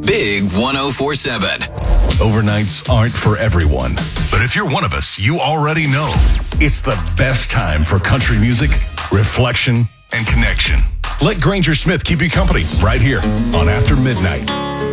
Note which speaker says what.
Speaker 1: Big 104.7.
Speaker 2: Overnights aren't for everyone, but if you're one of us, you already know it's the best time for country music, reflection, and connection. Let Granger Smith keep you company right here on After Midnight.